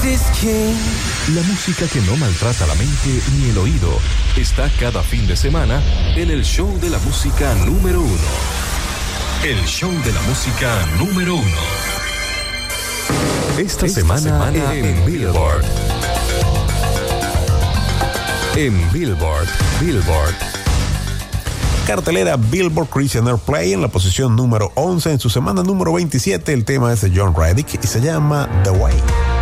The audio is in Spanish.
La música que no maltrata la mente ni el oído está cada fin de semana en el show de la música número 1. El show de la música número 1. Esta semana en Billboard. En Billboard. Cartelera Billboard Christian Airplay en la posición número 11. En su semana número 27, el tema es de John Reddick y se llama The Way.